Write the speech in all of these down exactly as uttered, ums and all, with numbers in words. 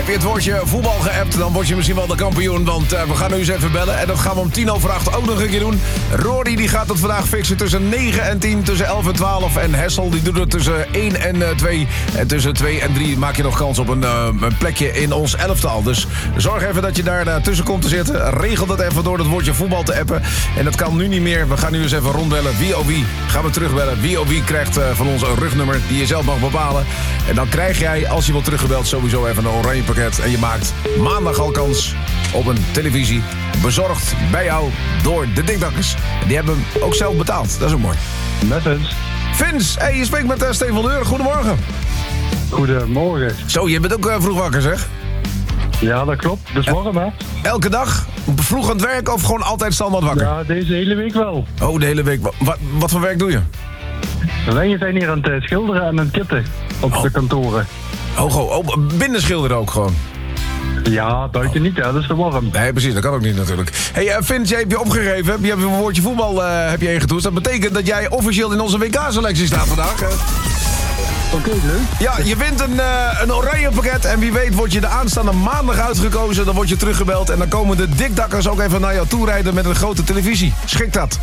Heb je het woordje voetbal geappt, dan word je misschien wel de kampioen. Want uh, we gaan nu eens even bellen. En dat gaan we om tien over acht ook nog een keer doen. Rory die gaat het vandaag fixen tussen negen en tien, tussen elf en twaalf. En Hessel die doet het tussen één en twee. En tussen twee en drie maak je nog kans op een, uh, een plekje in ons elftal. Dus zorg even dat je daar uh, tussen komt te zitten. Regel dat even door dat woordje voetbal te appen. En dat kan nu niet meer. We gaan nu eens even rondbellen. Wie of wie gaan we terugbellen. Wie of wie krijgt uh, van ons een rugnummer die je zelf mag bepalen. En dan krijg jij, als je wordt teruggebeld, sowieso even een oranje pakket. En je maakt maandag al kans op een televisie. Bezorgd bij jou door de Dikdakkers. En die hebben hem ook zelf betaald. Dat is ook mooi. Met Vince. Vince, hey, je spreekt met uh, Steven van Leur. Goedemorgen. Goedemorgen. Zo, je bent ook uh, vroeg wakker, zeg. Ja, dat klopt. Dus warm, hè? Elke dag? Vroeg aan het werk of gewoon altijd standaard wakker? Ja, deze hele week wel. Oh, de hele week. Wat, wat voor werk doe je? Wij zijn hier aan het schilderen en aan het kitten op Oh. de kantoren. Oh, oh, oh, binnen schilderen ook gewoon? Ja, buiten niet, hè. Dat is te warm. Nee, precies. Dat kan ook niet natuurlijk. Hey, uh, Vince, jij hebt je opgegeven. Je hebt een woordje voetbal uh, heb je ingetoetst. Dat betekent dat jij officieel in onze W K-selectie staat vandaag. Uh. Oké, okay, leuk. Ja, je wint een, uh, een oranje pakket. En wie weet word je de aanstaande maandag uitgekozen. Dan word je teruggebeld. En dan komen de Dikdakkers ook even naar jou toe rijden met een grote televisie. Schik dat?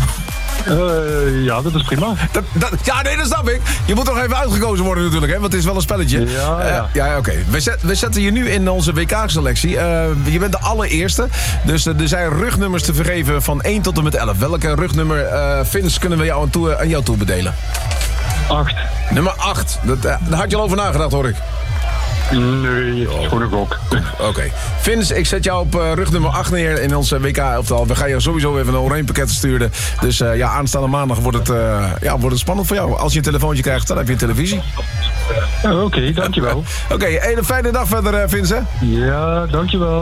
Uh, ja, dat is prima. Dat, dat, ja, nee, dat snap ik. Je moet toch even uitgekozen worden natuurlijk, hè? Want het is wel een spelletje. Ja, ja. Uh, ja, oké. Okay. We, zet, we zetten je nu in onze W K-selectie. Uh, je bent de allereerste. Dus uh, er zijn rugnummers te vergeven van één tot en met elf. Welke rugnummer, uh, Vince, kunnen we jou aan, toe, aan jou toe bedelen? Acht. Nummer acht. Dat, uh, daar had je al over nagedacht, hoor ik. Nee, het is gewoon een gok. Oké. Okay. Vince, ik zet jou op uh, rug nummer acht neer in onze W K-elftal. We gaan je sowieso even een oranje pakket sturen. Dus uh, ja, aanstaande maandag wordt het, uh, ja, wordt het spannend voor jou. Als je een telefoontje krijgt, dan heb je een televisie. Oké, okay, dankjewel. Oké, okay, een fijne dag verder, uh, Vince. Ja, dankjewel.